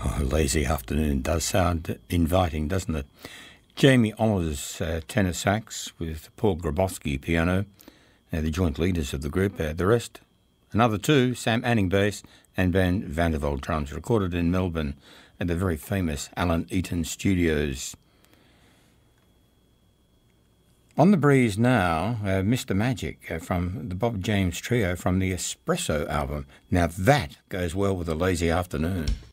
Oh, Lazy Afternoon does sound inviting, doesn't it? Jamie Oliver's tenor sax with Paul Grabowski piano, the joint leaders of the group. The rest, another two, Sam Anning bass and Ben Vandervelde drums, recorded in Melbourne at the very famous Alan Eaton Studios. On the breeze now, Mr. Magic from the Bob James Trio from the Espresso album. Now that goes well with a lazy afternoon.